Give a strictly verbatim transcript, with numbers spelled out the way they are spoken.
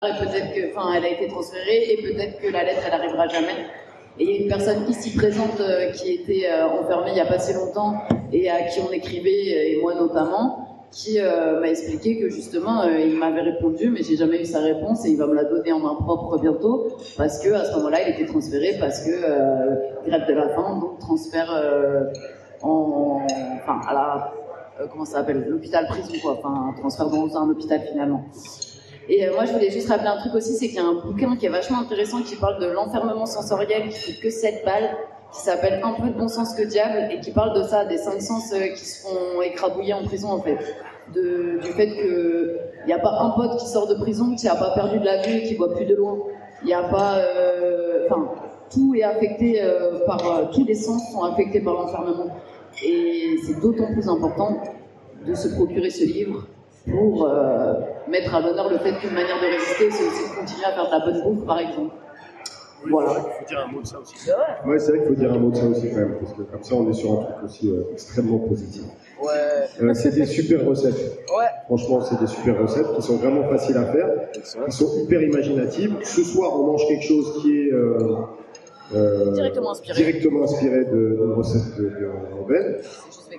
et peut-être que, enfin, elle a été transférée et peut-être que la lettre, elle arrivera jamais. Et il y a une personne ici présente euh, qui était euh, enfermée il n'y a pas si longtemps et à qui on écrivait, et moi notamment, qui euh, m'a expliqué que justement, euh, il m'avait répondu, mais j'ai jamais eu sa réponse et il va me la donner en main propre bientôt, parce que à ce moment-là, il était transféré parce que euh, grève de la faim, donc transfert euh, en, enfin, à la, euh, comment ça s'appelle, l'hôpital prison quoi, enfin, transfert dans un hôpital finalement. Et euh, moi, je voulais juste rappeler un truc aussi, c'est qu'il y a un bouquin qui est vachement intéressant qui parle de l'enfermement sensoriel qui coûte que sept balles, qui s'appelle Un peu de bon sens que diable, et qui parle de ça, des cinq sens euh, qui se font écrabouiller en prison, en fait. De, du fait qu'il n'y a pas un pote qui sort de prison qui n'a pas perdu de la vue et qui voit plus de loin. Il n'y a pas... Enfin, euh, tout est affecté euh, par... Euh, tous les sens sont affectés par l'enfermement. Et c'est d'autant plus important de se procurer ce livre pour euh, mettre à l'honneur le fait qu'une manière de résister, c'est aussi de continuer à faire de la bonne bouffe, par exemple. Oui, voilà. Il faut dire un mot de ça aussi. Ouais, c'est vrai qu'il faut dire un mot de ça aussi quand même, parce que comme ça on est sur un truc aussi euh, extrêmement positif. Ouais. Euh, c'est des super recettes. Ouais. Franchement, c'est des super recettes qui sont vraiment faciles à faire, qui sont hyper imaginatives. Ce soir, on mange quelque chose qui est euh, euh, directement inspiré, directement inspiré d'une recette de, de, de Ben.